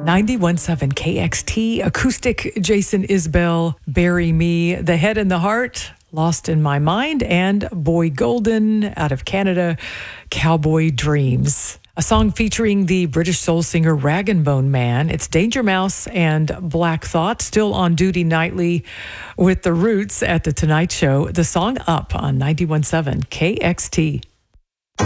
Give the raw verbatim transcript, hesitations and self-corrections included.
ninety-one point seven K X T, acoustic Jason Isbell, Bury Me, The Head and the Heart, Lost in My Mind, and Boy Golden out of Canada, Cowboy Dreams. A song featuring the British soul singer Rag and Bone Man. It's Danger Mouse and Black Thought, still on duty nightly with the Roots at The Tonight Show. The song Up on ninety-one point seven K X T.